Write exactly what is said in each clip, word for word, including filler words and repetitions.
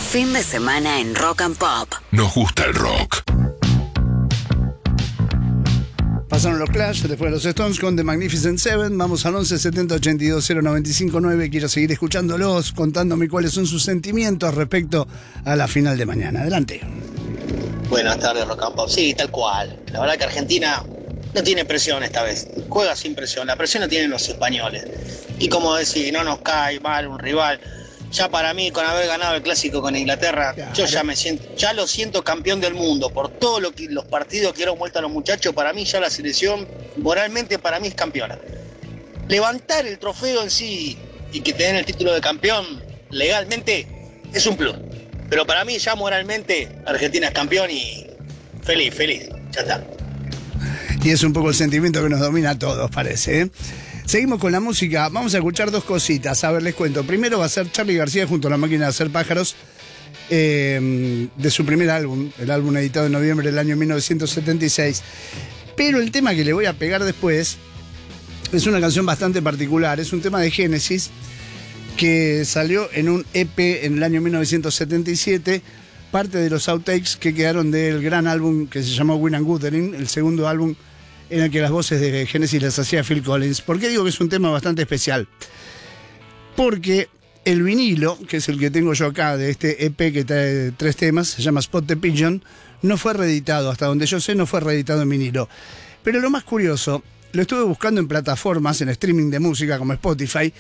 Fin de semana en Rock and Pop. Nos gusta el rock. Pasaron los Clash, después los Stones con The Magnificent Seven. Vamos al once setenta ochenta y dos cero noventa y cinco nueve. Quiero seguir escuchándolos, contándome cuáles son sus sentimientos respecto a la final de mañana. Adelante. Buenas tardes, Rock and Pop. Sí, tal cual. La verdad que Argentina no tiene presión esta vez. Juega sin presión. La presión la tienen los españoles. Y como decir, no nos cae mal un rival. Ya para mí, con haber ganado el clásico con Inglaterra, claro, yo ya me siento, ya lo siento campeón del mundo. Por todos lo los partidos que dieron vuelta a los muchachos, para mí ya la selección, moralmente para mí es campeona. Levantar el trofeo en sí y que te den el título de campeón, legalmente, es un plus. Pero para mí ya moralmente, Argentina es campeón y feliz, feliz, ya está. Y es un poco el sentimiento que nos domina a todos, parece, ¿eh? Seguimos con la música, vamos a escuchar dos cositas. A ver, les cuento. Primero va a ser Charly García junto a La Máquina de Hacer Pájaros, eh, de su primer álbum, el álbum editado en noviembre del año mil novecientos setenta y seis. Pero el tema que le voy a pegar después es una canción bastante particular, es un tema de Génesis que salió en un E P en el año mil novecientos setenta y siete, parte de los outtakes que quedaron del gran álbum que se llamó Win and Wuthering, el segundo álbum en el que las voces de Genesis las hacía Phil Collins. ¿Por qué digo que es un tema bastante especial? Porque el vinilo, que es el que tengo yo acá de este E P que trae tres temas, se llama Spot the Pigeon, no fue reeditado, hasta donde yo sé no fue reeditado en vinilo. Pero lo más curioso, lo estuve buscando en plataformas, en streaming de música como Spotify,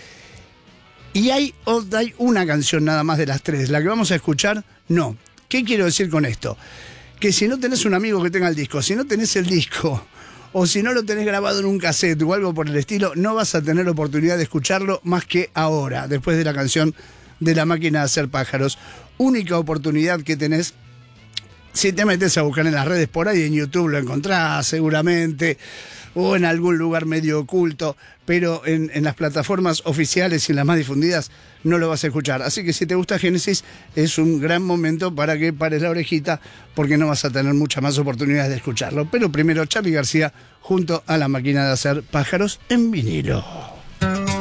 y hay, hay una canción nada más de las tres. La que vamos a escuchar, no. ¿Qué quiero decir con esto? Que si no tenés un amigo que tenga el disco, si no tenés el disco, o si no lo tenés grabado en un cassette o algo por el estilo, no vas a tener oportunidad de escucharlo más que ahora, después de la canción de La Máquina de Hacer Pájaros. Única oportunidad que tenés. Si te metes a buscar en las redes, por ahí en YouTube lo encontrás seguramente, o en algún lugar medio oculto, pero en, en las plataformas oficiales y en las más difundidas no lo vas a escuchar. Así que si te gusta Génesis, es un gran momento para que pares la orejita, porque no vas a tener muchas más oportunidades de escucharlo. Pero primero Charly García junto a La Máquina de Hacer Pájaros en vinilo.